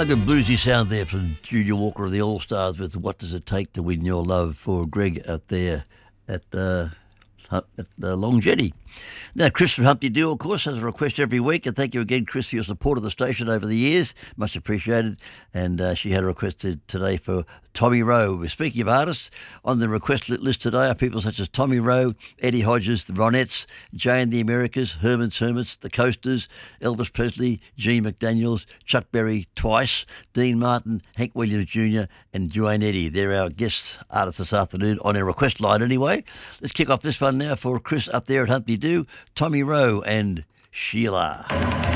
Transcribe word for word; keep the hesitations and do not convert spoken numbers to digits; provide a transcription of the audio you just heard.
A good bluesy sound there from Junior Walker of the All Stars with What Does It Take to Win Your Love for Greg out there at, uh, at uh, Long Jetty. Now, Chris from Humpty Doo, of course, has a request every week, and thank you again, Chris, for your support of the station over the years. Much appreciated. And uh, she had a request today for Tommy Rowe. We're speaking of artists, on the request list today are people such as Tommy Rowe, Eddie Hodges, the Ronettes, Jay and the Americas, Herman's Hermits, the Coasters, Elvis Presley, Gene McDaniels, Chuck Berry twice, Dean Martin, Hank Williams Junior and Duane Eddy. They're our guest artists this afternoon on our request line anyway. Let's kick off this one now for Chris up there at Humpty Doo, Tommy Rowe and Sheila.